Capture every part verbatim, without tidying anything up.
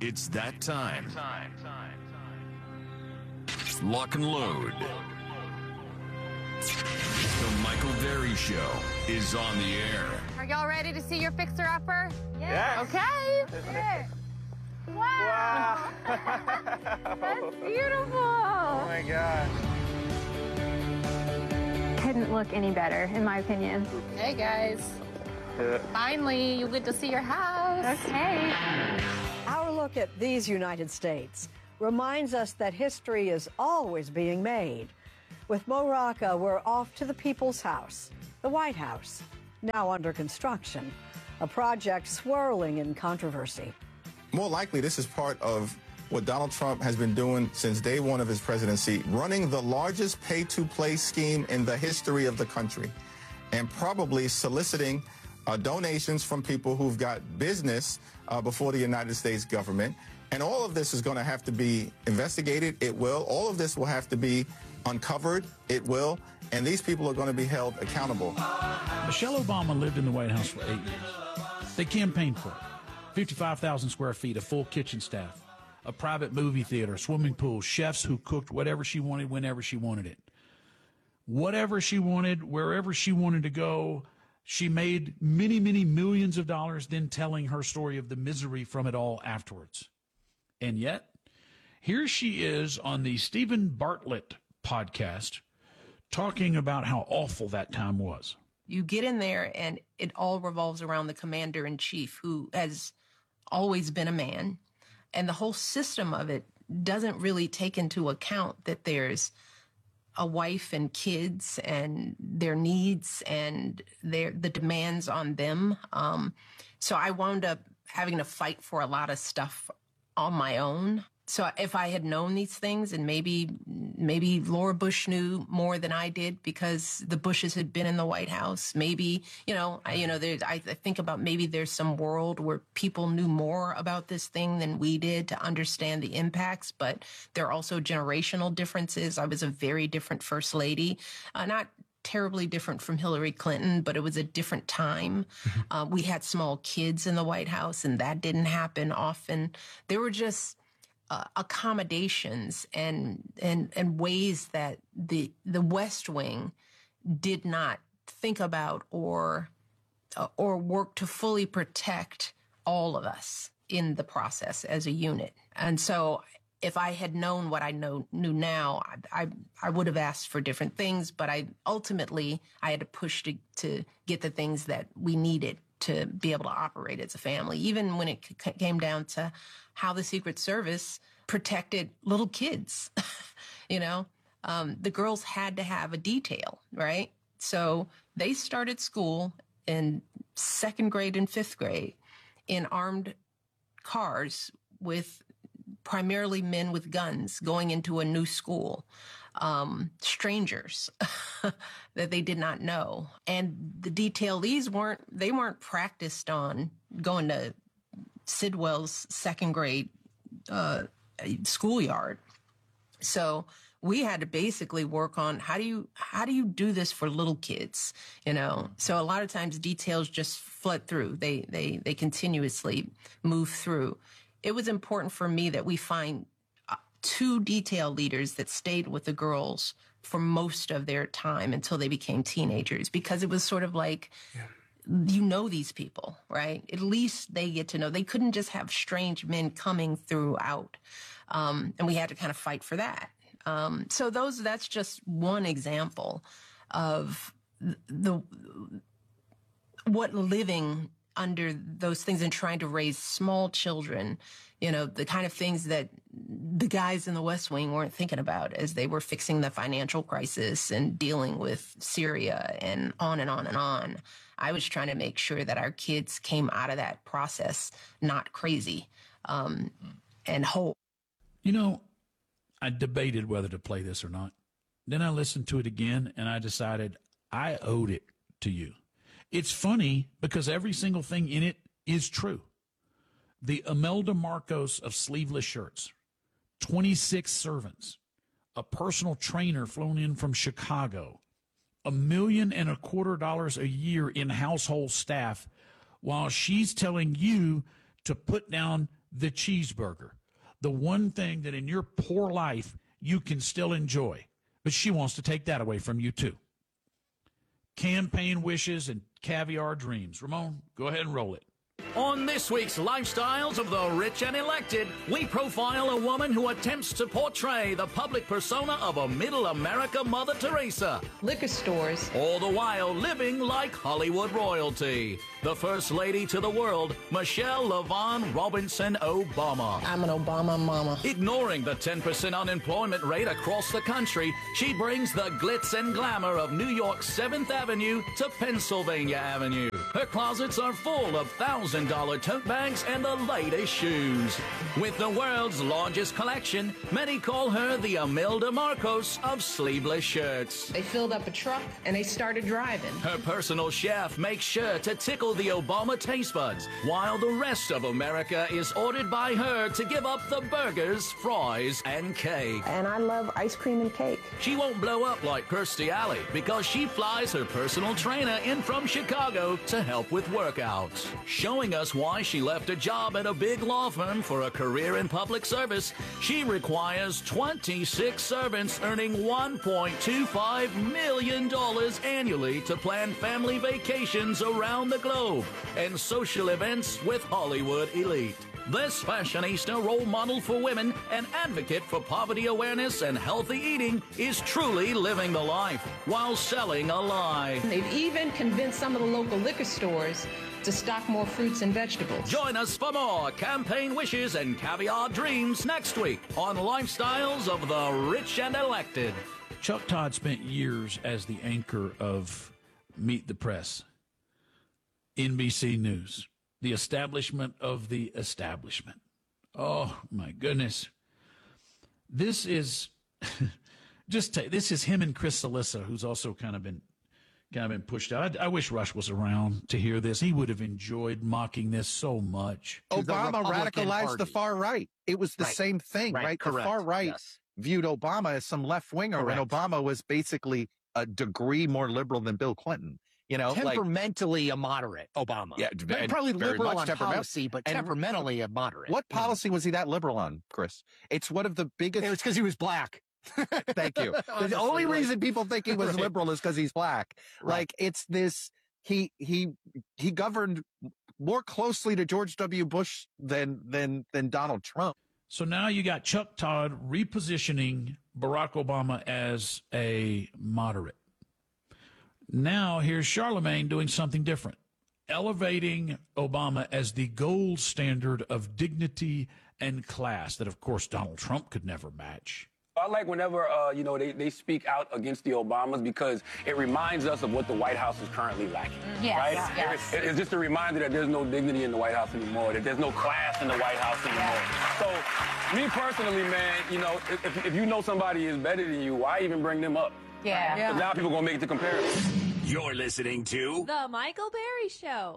It's that time. Lock and load. The Michael Berry Show is on the air. Are y'all ready to see your fixer-upper? Yes. Okay. Here. Wow. Wow. That's beautiful. Oh my gosh. Couldn't look any better, in my opinion. Hey, guys. Yeah. Finally, you get to see your house. Okay. Our look at these United States reminds us that history is always being made. With Mo Rocca, we're off to the People's House, the White House, now under construction, a project swirling in controversy. More likely, this is part of what Donald Trump has been doing since day one of his presidency, running the largest pay-to-play scheme in the history of the country, and probably soliciting uh, donations from people who've got business uh, before the United States government. And all of this is going to have to be investigated. It will. All of this will have to be uncovered. It will. And these people are going to be held accountable. Michelle Obama lived in the White House for eight years. They campaigned for it. fifty-five thousand square feet, a full kitchen staff, a private movie theater, swimming pool, chefs who cooked whatever she wanted, whenever she wanted it. Whatever she wanted, wherever she wanted to go. She made many, many millions of dollars then telling her story of the misery from it all afterwards. And yet, here she is on the Stephen Bartlett podcast talking about how awful that time was. You get in there and it all revolves around the commander-in-chief, who has always been a man. And the whole system of it doesn't really take into account that there's a wife and kids and their needs and their the demands on them. Um, so I wound up having to fight for a lot of stuff on my own. So if I had known these things, and maybe maybe Laura Bush knew more than I did because the Bushes had been in the White House. Maybe, you know, I, you know, there's, I think about maybe there's some world where people knew more about this thing than we did to understand the impacts. But there are also generational differences. I was a very different first lady, uh, not terribly different from Hillary Clinton, but it was a different time. Mm-hmm. Uh, we had small kids in the White House, and that didn't happen often. There were just Uh, accommodations and and and ways that the the West Wing did not think about or uh, or work to fully protect all of us in the process as a unit. And so, if I had known what I know knew now, I I, I would have asked for different things. But I ultimately I had to push to to get the things that we needed to be able to operate as a family, even when it c- came down to how the Secret Service protected little kids. You know, um, the girls had to have a detail, right? So they started school in second grade and fifth grade in armed cars with primarily men with guns going into a new school, um, strangers that they did not know. And the detailees weren't, they weren't practiced on going to Sidwell's second grade uh, schoolyard. So we had to basically work on how do you how do you do this for little kids, you know? So a lot of times details just flood through. They they they continuously move through. It was important for me that we find uh, two detail leaders that stayed with the girls for most of their time until they became teenagers, because it was sort of like, yeah. You know these people, right? At least they get to know. They couldn't just have strange men coming throughout. Um, and we had to kind of fight for that. Um, so those, that's just one example of the, what living under those things and trying to raise small children, you know, the kind of things that the guys in the West Wing weren't thinking about as they were fixing the financial crisis and dealing with Syria and on and on and on. I was trying to make sure that our kids came out of that process not crazy um, and whole. You know, I debated whether to play this or not. Then I listened to it again, and I decided I owed it to you. It's funny because every single thing in it is true. The Imelda Marcos of sleeveless shirts, twenty-six servants, a personal trainer flown in from Chicago, a million and a quarter dollars a year in household staff, while she's telling you to put down the cheeseburger, the one thing that in your poor life you can still enjoy. But she wants to take that away from you, too. Campaign wishes and caviar dreams. Ramon, go ahead and roll it. On this week's Lifestyles of the Rich and Elected, we profile a woman who attempts to portray the public persona of a middle America Mother Teresa. Liquor stores. All the while living like Hollywood royalty. The First Lady to the world, Michelle LaVaughn Robinson Obama. I'm an Obama mama. Ignoring the ten percent unemployment rate across the country, she brings the glitz and glamour of New York's seventh Avenue to Pennsylvania Avenue. Her closets are full of one thousand dollar tote bags and the latest shoes. With the world's largest collection, many call her the Imelda Marcos of sleeveless shirts. They filled up a truck and they started driving. Her personal chef makes sure to tickle the Obama taste buds, while the rest of America is ordered by her to give up the burgers, fries, and cake. And I love ice cream and cake. She won't blow up like Kirstie Alley because she flies her personal trainer in from Chicago to help with workouts. Showing us why she left a job at a big law firm for a career in public service, she requires twenty-six servants earning one point two five million dollars annually to plan family vacations around the globe and social events with Hollywood elite. This fashionista role model for women and advocate for poverty awareness and healthy eating is truly living the life while selling a lie. They've even convinced some of the local liquor stores to stock more fruits and vegetables. Join us for more campaign wishes and caviar dreams next week on Lifestyles of the Rich and Elected. Chuck Todd spent years as the anchor of Meet the Press, N B C News, the establishment of the establishment. Oh, my goodness. This is just take, this is him and Chris Salissa, who's also kind of been kind of been pushed out. I, I wish Rush was around to hear this. He would have enjoyed mocking this so much. Obama radicalized Party. the far right. It was the Right. same thing, right? Right, The correct, far right yes. viewed Obama as some left winger when Correct. Obama was basically a degree more liberal than Bill Clinton. You know, like Temperamentally a moderate, Obama. Yeah, But and probably very liberal much on temperament- policy, but and- temperamentally a moderate. what policy was he that liberal on, Chris? It's one of the biggest. It was because he was black. Thank you. the Honestly, only like- reason people think he was Right. liberal is because he's black. Right. Like it's this. He he he governed more closely to George W. Bush than than than Donald Trump. So now you got Chuck Todd repositioning Barack Obama as a moderate. Now here's Charlemagne doing something different, elevating Obama as the gold standard of dignity and class that, of course, Donald Trump could never match. I like whenever, uh, you know, they, they speak out against the Obamas because it reminds us of what the White House is currently lacking. Yes, right? yes. It- it's just a reminder that there's no dignity in the White House anymore, that there's no class in the White House anymore. So, me personally, man, you know, if, if you know somebody is better than you, why even bring them up? Yeah. Because now people are going to make the comparison. You're listening to The Michael Berry Show.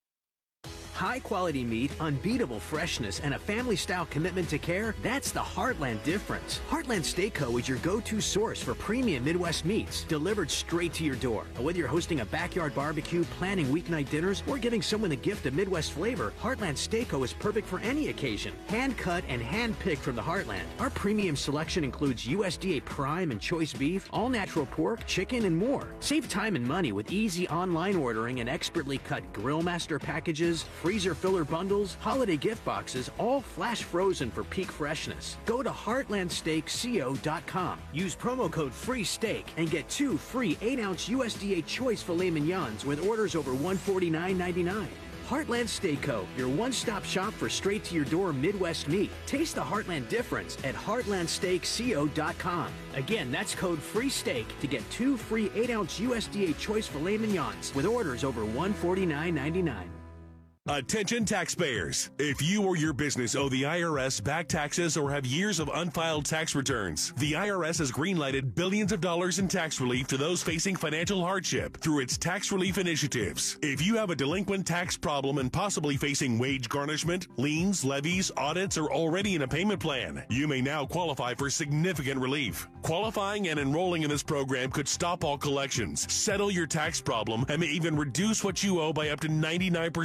High-quality meat, unbeatable freshness, and a family-style commitment to care, that's the Heartland difference. Heartland Steakco is your go-to source for premium Midwest meats, delivered straight to your door. Whether you're hosting a backyard barbecue, planning weeknight dinners, or giving someone the gift of Midwest flavor, Heartland Steakco is perfect for any occasion. Hand-cut and hand-picked from the Heartland. Our premium selection includes U S D A prime and choice beef, all-natural pork, chicken, and more. Save time and money with easy online ordering and expertly cut Grill Master packages, freezer filler bundles, holiday gift boxes, all flash frozen for peak freshness. Go to heartland steak co dot com. Use promo code FREESTEAK and get two free eight ounce U S D A choice filet mignons with orders over one forty-nine ninety-nine. Heartland Steakco, your one-stop shop for straight-to-your-door Midwest meat. Taste the Heartland difference at heartland steak co dot com. Again, that's code FREESTEAK to get two free eight ounce U S D A choice filet mignons with orders over one forty-nine ninety-nine. Attention taxpayers. If you or your business owe the I R S back taxes or have years of unfiled tax returns, the I R S has greenlighted billions of dollars in tax relief to those facing financial hardship through its tax relief initiatives. If you have a delinquent tax problem and possibly facing wage garnishment, liens, levies, audits, or already in a payment plan, you may now qualify for significant relief. Qualifying and enrolling in this program could stop all collections, settle your tax problem, and may even reduce what you owe by up to ninety-nine percent.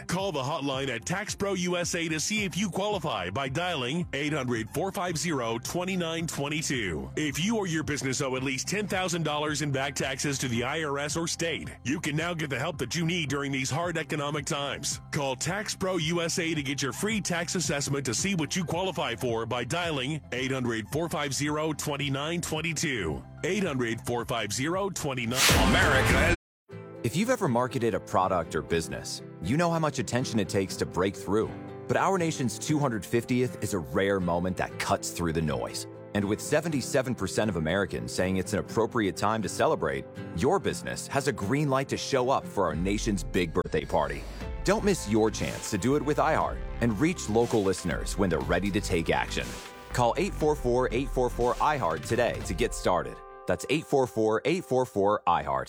Call the hotline at Tax Pro U S A to see if you qualify by dialing eight hundred, four five zero, two nine two two. If you or your business owe at least ten thousand dollars in back taxes to the I R S or state, you can now get the help that you need during these hard economic times. Call Tax Pro U S A to get your free tax assessment to see what you qualify for by dialing eight hundred, four five zero, two nine two two. eight hundred, four five zero, two nine. America. If you've ever marketed a product or business, you know how much attention it takes to break through. But our nation's two hundred fiftieth is a rare moment that cuts through the noise. And with seventy-seven percent of Americans saying it's an appropriate time to celebrate, your business has a green light to show up for our nation's big birthday party. Don't miss your chance to do it with iHeart and reach local listeners when they're ready to take action. Call eight four four, eight four four, iHeart today to get started. That's eight four four, eight four four, iHeart.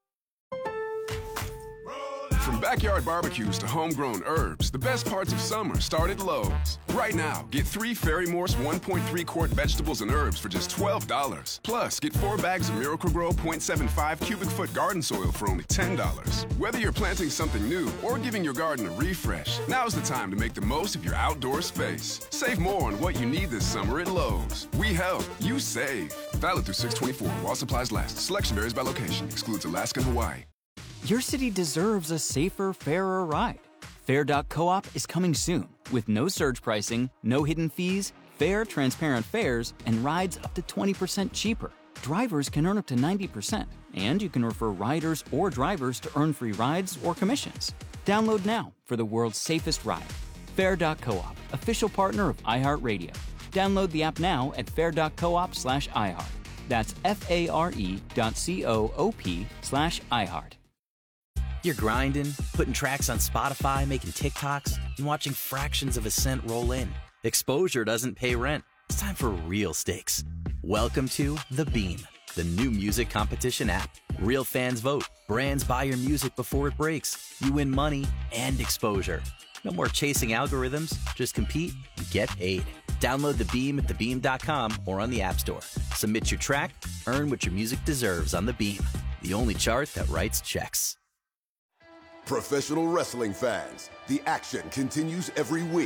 From backyard barbecues to homegrown herbs, the best parts of summer start at Lowe's. Right now, get three Fairy Morse one point three quart vegetables and herbs for just twelve dollars. Plus, get four bags of Miracle-Gro zero point seven five cubic foot garden soil for only ten dollars. Whether you're planting something new or giving your garden a refresh, now's the time to make the most of your outdoor space. Save more on what you need this summer at Lowe's. We help, you save. Valid through six twenty-four while supplies last. Selection varies by location. Excludes Alaska and Hawaii. Your city deserves a safer, fairer ride. Fair dot coop is coming soon with no surge pricing, no hidden fees, fair, transparent fares, and rides up to twenty percent cheaper. Drivers can earn up to ninety percent, and you can refer riders or drivers to earn free rides or commissions. Download now for the world's safest ride. Fair dot coop, official partner of iHeartRadio. Download the app now at fair dot coop slash iHeart. That's F-A-R-E dot C-O-O-P slash iHeart. You're grinding, putting tracks on Spotify, making TikToks, and watching fractions of a cent roll in. Exposure doesn't pay rent. It's time for real stakes. Welcome to The Beam, the new music competition app. Real fans vote. Brands buy your music before it breaks. You win money and exposure. No more chasing algorithms. Just compete and get paid. Download The Beam at the beam dot com or on the App Store. Submit your track, earn what your music deserves on The Beam, the only chart that writes checks. Professional wrestling fans, the action continues every week.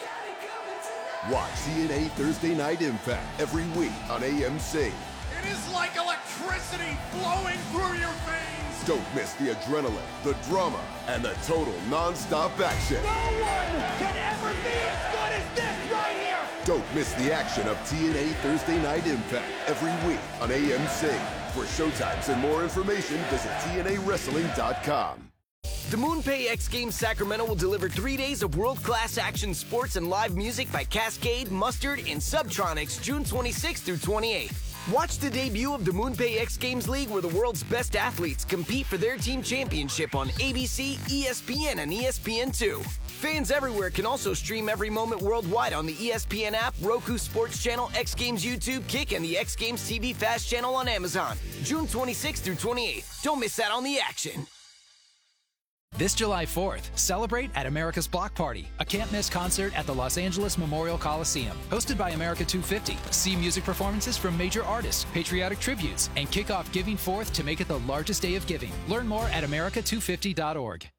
Watch T N A Thursday Night Impact every week on A M C. It is like electricity flowing through your veins. Don't miss the adrenaline, the drama, and the total non-stop action. No one can ever be as good as this right here. Don't miss the action of T N A Thursday Night Impact every week on A M C. For showtimes and more information, visit T N A wrestling dot com. The MoonPay X Games Sacramento will deliver three days of world-class action sports and live music by Cascade, Mustard, and Subtronics June twenty-sixth through twenty-eighth. Watch the debut of the MoonPay X Games League where the world's best athletes compete for their team championship on A B C, E S P N, and E S P N two. Fans everywhere can also stream every moment worldwide on the E S P N app, Roku Sports Channel, X Games YouTube, Kick, and the X Games T V Fast Channel on Amazon. June twenty-sixth through twenty-eighth. Don't miss out on the action. This July fourth, celebrate at America's Block Party, a can't-miss concert at the Los Angeles Memorial Coliseum. Hosted by America two fifty, see music performances from major artists, patriotic tributes, and kick off Giving Fourth to make it the largest day of giving. Learn more at America two fifty dot org.